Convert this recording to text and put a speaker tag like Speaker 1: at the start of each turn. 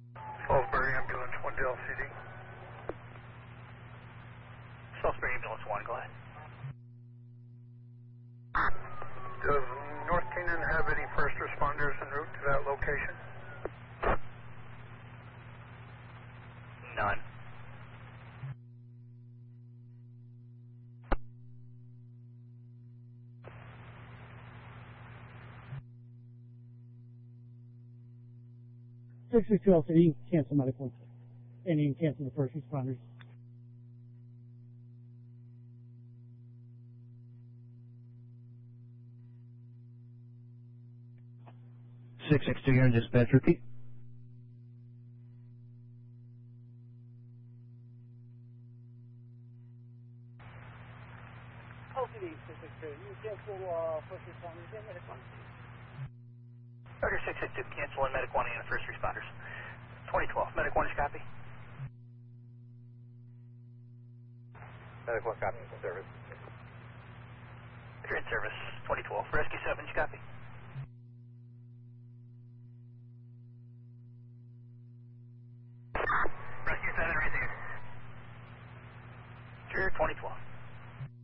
Speaker 1: Salisbury Ambulance 1 to LCD.
Speaker 2: Salisbury Ambulance 1, go ahead.
Speaker 1: Does North Canaan have any first responders en route to that location?
Speaker 2: None.
Speaker 3: Six-two LCD, cancel medical. And you can cancel the first responders.
Speaker 4: Six-two, you're in dispatch. Repeat.
Speaker 3: LCD, 662, you cancel first responders and medical.
Speaker 2: Roger 662, cancel in Medic 1 and first responders. 2012, Medic 1 is copy.
Speaker 5: Medic 1 copy, service.
Speaker 2: You're in service, 2012. Rescue 7 is copy.